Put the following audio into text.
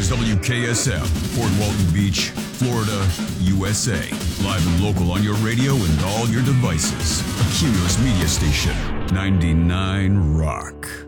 is WKSM, Port Walton Beach, Florida, USA. Live and local on your radio and all your devices. A Cumulus media station. 99 Rock.